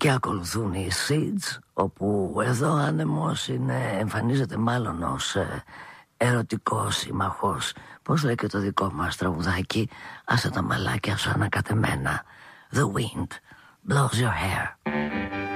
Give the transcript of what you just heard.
Και ακολουθούν οι Seeds, όπου εδώ άνεμος εμφανίζεται μάλλον ως ερωτικός σύμμαχος. Πώς λέει και το δικό μας τραγουδάκι, άσε τα μαλάκια σου ανακατεμένα. The wind blows your hair.